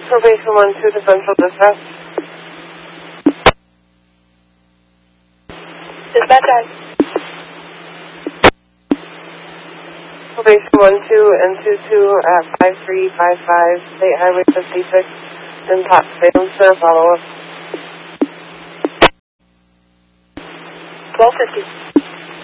Probation 1-2 to Central Dispatch. Dispatch guys. Probation 1-2 and 2-2 at 5355 State Highway 56 in Pottsville. Follow up. 1250.